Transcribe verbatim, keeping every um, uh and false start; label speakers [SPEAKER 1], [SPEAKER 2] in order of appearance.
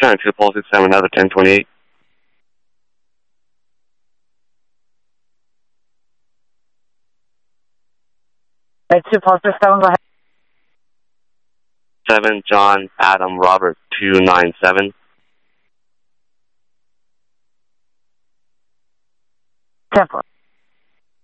[SPEAKER 1] nine two Paul six seven out of ten twenty-eight.
[SPEAKER 2] nine two Paul six seven, go ahead.
[SPEAKER 1] seven John Adam Robert two nine seven.
[SPEAKER 2] ten four.